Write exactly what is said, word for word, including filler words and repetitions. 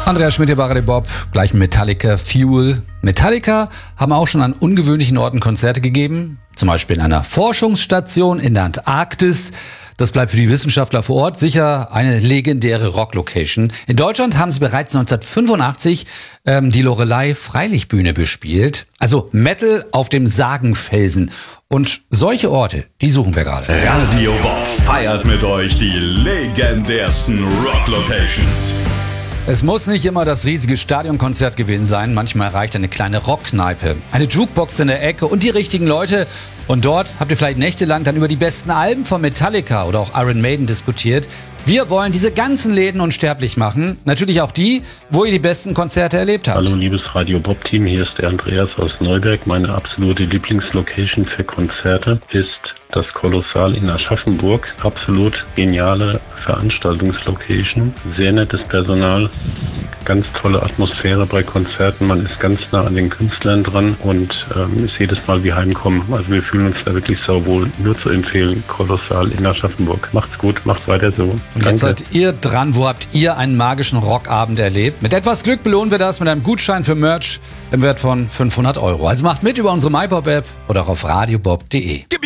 Andreas Schmidt, Radio Bob, gleich Metallica, Fuel. Metallica haben auch schon an ungewöhnlichen Orten Konzerte gegeben, zum Beispiel in einer Forschungsstation in der Antarktis. Das bleibt für die Wissenschaftler vor Ort sicher eine legendäre Rocklocation. In Deutschland haben sie bereits neunzehnhundertfünfundachtzig ähm, die Loreley-Freilichtbühne bespielt. Also Metal auf dem Sagenfelsen. Und solche Orte, die suchen wir gerade. Radio Bob feiert mit euch die legendärsten Rocklocations. Es muss nicht immer das riesige Stadionkonzert gewesen sein. Manchmal reicht eine kleine Rockkneipe, eine Jukebox in der Ecke und die richtigen Leute. Und dort habt ihr vielleicht nächtelang dann über die besten Alben von Metallica oder auch Iron Maiden diskutiert. Wir wollen diese ganzen Läden unsterblich machen. Natürlich auch die, wo ihr die besten Konzerte erlebt habt. Hallo liebes Radio Bob Team, hier ist der Andreas aus Neuberg. Meine absolute Lieblingslocation für Konzerte ist das Kolossal in Aschaffenburg. Absolut geniale Veranstaltungslocation, sehr nettes Personal, ganz tolle Atmosphäre bei Konzerten. Man ist ganz nah an den Künstlern dran und ähm, ist jedes Mal wie heimkommen. Also wir fühlen uns da wirklich sauwohl. Nur zu empfehlen, Kolossal in Aschaffenburg. Macht's gut, macht weiter so. Und jetzt seid ihr dran. Wo habt ihr einen magischen Rockabend erlebt? Mit etwas Glück belohnen wir das mit einem Gutschein für Merch im Wert von fünfhundert Euro. Also macht mit über unsere MyBob-App oder auch auf radiobob punkt de.